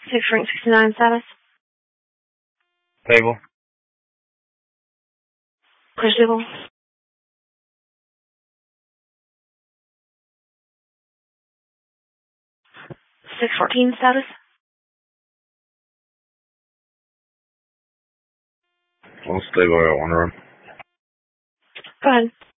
6 Frank 69 status. Stable. Clear stable. 614 status. I'll stable at 1 run. Go ahead.